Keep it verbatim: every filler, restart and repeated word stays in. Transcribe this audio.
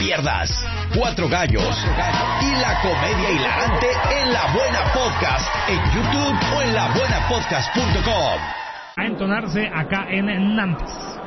pierdas. Cuatro Gallos y la comedia hilarante en La Buena Podcast, en YouTube o en la buena podcast punto com. A entonarse acá en Nantes.